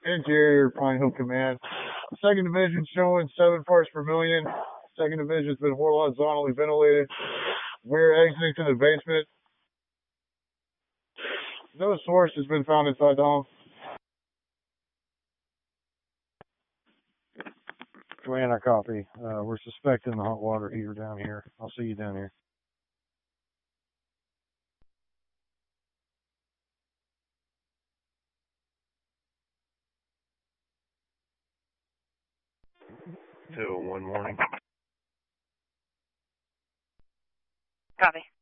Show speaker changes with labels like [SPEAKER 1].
[SPEAKER 1] Interior, Pine Hill Command. Second division showing 7 parts per million. Second division's been horizontally ventilated. We're exiting to the basement. No source has been found inside the home.
[SPEAKER 2] Command, I copy. We're suspecting the hot water heater down here. I'll see you down here.
[SPEAKER 3] One morning.
[SPEAKER 4] Copy.